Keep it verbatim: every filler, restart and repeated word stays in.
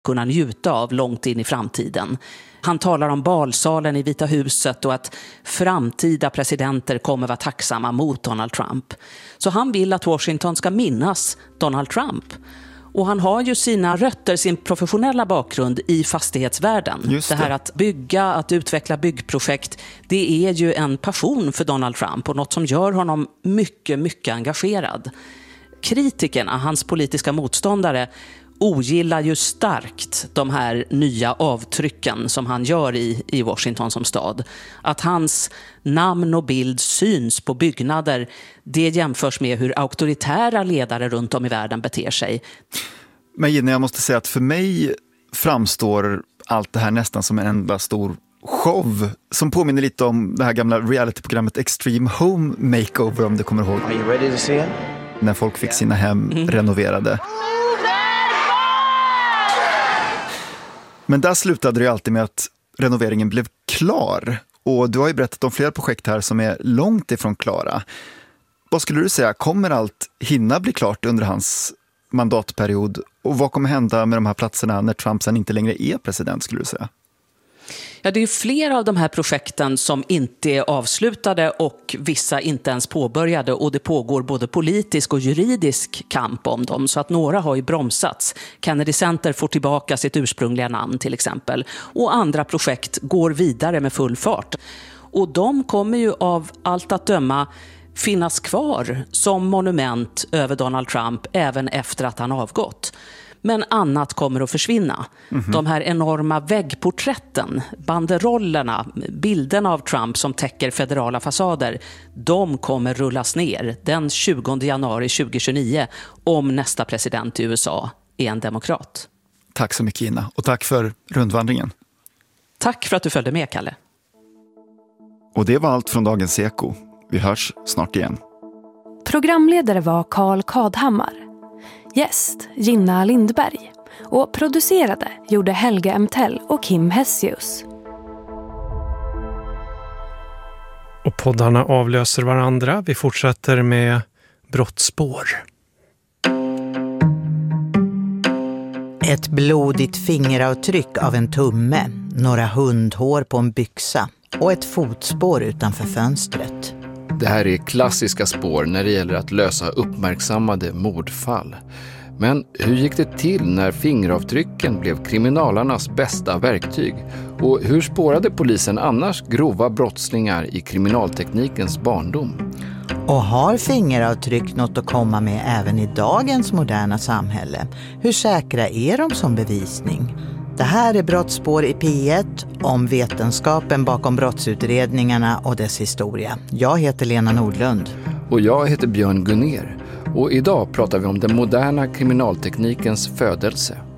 kunna njuta av långt in i framtiden. Han talar om balsalen i Vita huset och att framtida presidenter kommer vara tacksamma mot Donald Trump. Så han vill att Washington ska minnas Donald Trump. Och han har ju sina rötter, sin professionella bakgrund i fastighetsvärlden. Just det. Det här att bygga, att utveckla byggprojekt, det är ju en passion för Donald Trump och något som gör honom mycket, mycket engagerad. Kritikerna, hans politiska motståndare, ogillar ju starkt de här nya avtrycken som han gör i, i Washington som stad. Att hans namn och bild syns på byggnader, det jämförs med hur auktoritära ledare runt om i världen beter sig. Men Gina, jag måste säga att för mig framstår allt det här nästan som en enda stor show som påminner lite om det här gamla realityprogrammet Extreme Home Makeover, om du kommer ihåg. Are you ready to see it? När folk fick sina hem mm. renoverade. Men där slutade det ju alltid med att renoveringen blev klar. Och du har ju berättat om flera projekt här som är långt ifrån klara. Vad skulle du säga, kommer allt hinna bli klart under hans mandatperiod? Och vad kommer hända med de här platserna när Trump sen inte längre är president, skulle du säga? Ja, det är ju flera av de här projekten som inte är avslutade och vissa inte ens påbörjade, och det pågår både politisk och juridisk kamp om dem, så att några har ju bromsats. Kennedy Center får tillbaka sitt ursprungliga namn till exempel, och andra projekt går vidare med full fart. Och de kommer ju av allt att döma finnas kvar som monument över Donald Trump även efter att han avgått. Men annat kommer att försvinna. Mm-hmm. De här enorma väggporträtten, banderollerna, bilderna av Trump som täcker federala fasader, de kommer rullas ner den tjugonde januari tjugohundratjugonio om nästa president i U S A är en demokrat. Tack så mycket, Ina, och tack för rundvandringen. Tack för att du följde med, Kalle. Och det var allt från dagens Eko. Vi hörs snart igen. Programledare var Carl Kadhammar. Gäst Gina Lindberg. Och producerade gjorde Helga Emtell och Kim Hessius. Och poddarna avlöser varandra. Vi fortsätter med Brottsspår. Ett blodigt fingeravtryck av en tumme, några hundhår på en byxa och ett fotspår utanför fönstret. Det här är klassiska spår när det gäller att lösa uppmärksammade mordfall. Men hur gick det till när fingeravtrycken blev kriminalarnas bästa verktyg? Och hur spårade polisen annars grova brottslingar i kriminalteknikens barndom? Och har fingeravtryck något att komma med även i dagens moderna samhälle? Hur säkra är de som bevisning? Det här är Brottsspår i P ett om vetenskapen bakom brottsutredningarna och dess historia. Jag heter Lena Nordlund. Och jag heter Björn Gunner. Och idag pratar vi om den moderna kriminalteknikens födelse.